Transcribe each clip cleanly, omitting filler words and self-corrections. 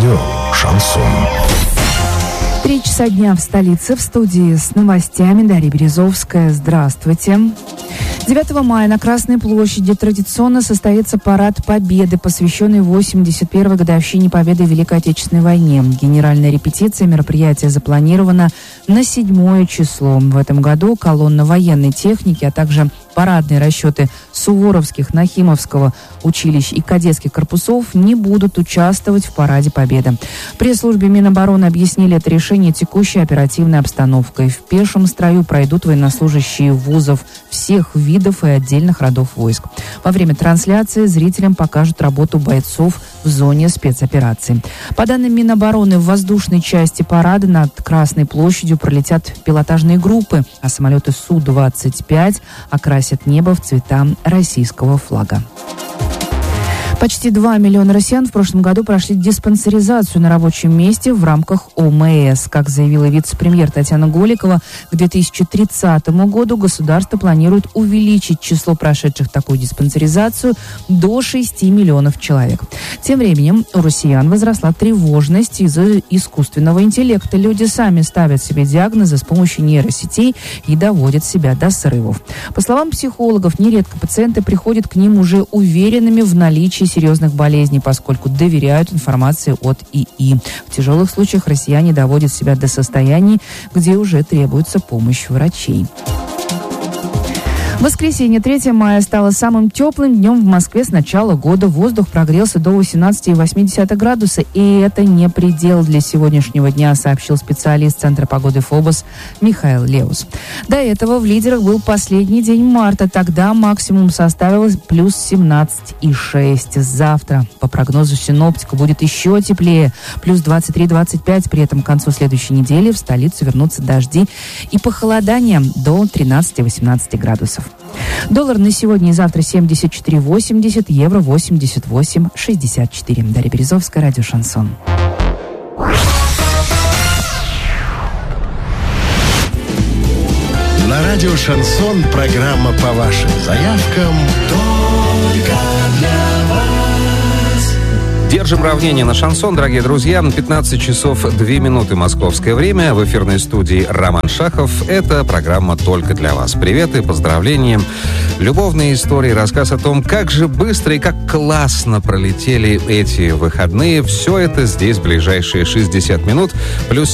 Радио «Шансон». 3 часа дня в столице. В студии с новостями Дарья Березовская. Здравствуйте. 9 мая на Красной площади традиционно состоится парад Победы, посвященный 81-й годовщине Победы в Великой Отечественной войне. Генеральная репетиция мероприятия запланирована на 7 число. В этом году колонна военной техники, а также парадные расчеты Суворовских, Нахимовского училищ и кадетских корпусов не будут участвовать в параде Победы. В пресс-службе Минобороны объяснили это решение текущей оперативной обстановкой. В пешем строю пройдут военнослужащие вузов всех видов и отдельных родов войск. Во время трансляции зрителям покажут работу бойцов в зоне спецоперации. По данным Минобороны, в воздушной части парада над Красной площадью пролетят пилотажные группы, а самолеты Су-25 окрасят небо в цвета российского флага. Почти 2 миллиона россиян в прошлом году прошли диспансеризацию на рабочем месте в рамках ОМС. Как заявила вице-премьер Татьяна Голикова, к 2030 году государство планирует увеличить число прошедших такую диспансеризацию до 6 миллионов человек. Тем временем у россиян возросла тревожность из-за искусственного интеллекта. Люди сами ставят себе диагнозы с помощью нейросетей и доводят себя до срывов. По словам психологов, нередко пациенты приходят к ним уже уверенными в наличии серьезных болезней, поскольку доверяют информации от ИИ. В тяжелых случаях россияне доводят себя до состояний, где уже требуется помощь врачей. Воскресенье, 3 мая, стало самым теплым днем в Москве с начала года. Воздух прогрелся до 18,8 градуса, и это не предел для сегодняшнего дня, сообщил специалист Центра погоды ФОБОС Михаил Леус. До этого в лидерах был последний день марта. Тогда максимум составил плюс 17,6. Завтра, по прогнозу синоптика, будет еще теплее, плюс 23-25. При этом к концу следующей недели в столицу вернутся дожди и похолодание до 13-18 градусов. Доллар на сегодня и завтра 74,80, евро 88,64. Дарья Березовская, радио «Шансон». На радио «Шансон» программа по вашим заявкам только для вас. Держим равнение на шансон, дорогие друзья. 15 часов 2 минуты московское время. В эфирной студии Роман Шахов. Это программа только для вас. Привет и поздравления. Любовные истории, рассказ о том, как же быстро и как классно пролетели эти выходные. Все это здесь в ближайшие 60 минут. Плюс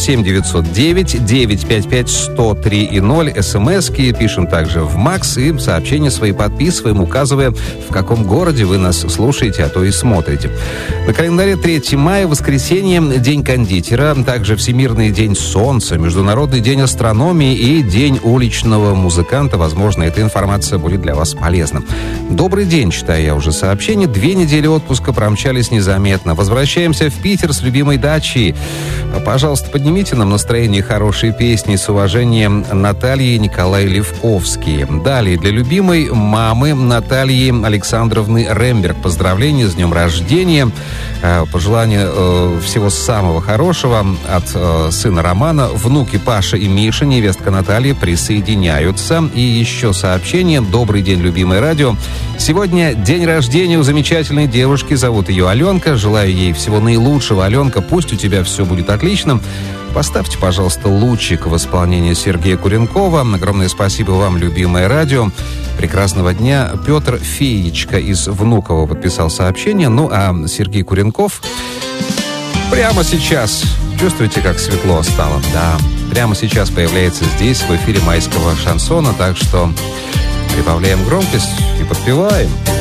7-909-955-103-0. СМСки пишем также в МАКС. И сообщения свои подписываем, указывая, в каком городе вы нас слушаете, а то и смотрите. На календаре 3 мая, воскресенье, День кондитера, также Всемирный день солнца, Международный день астрономии и День уличного музыканта. Возможно, эта информация будет для вас полезна. Добрый день, читаю я уже сообщение. 2 недели отпуска промчались незаметно. Возвращаемся в Питер с любимой дачей. Пожалуйста, поднимите нам настроение хорошей песни. С уважением, Наталья и Николай Левковские. Далее, для любимой мамы Натальи Александровны Ремберг. Поздравления с днем рождения. Пожелания всего самого хорошего от сына Романа. Внуки Паша и Миша, невестка Наталья присоединяются. И еще сообщение. Добрый день, любимое радио. Сегодня день рождения у замечательной девушки. Зовут ее Аленка. Желаю ей всего наилучшего. Аленка, пусть у тебя все будет отлично. Поставьте, пожалуйста, лучик в исполнении Сергея Куренкова. Огромное спасибо вам, любимое радио. Прекрасного дня. Петр Феечка из Внуково подписал сообщение. Ну, а Сергей Куренков прямо сейчас. Чувствуете, как светло стало? Да. Прямо сейчас появляется здесь, в эфире майского шансона. Так что прибавляем громкость и подпеваем.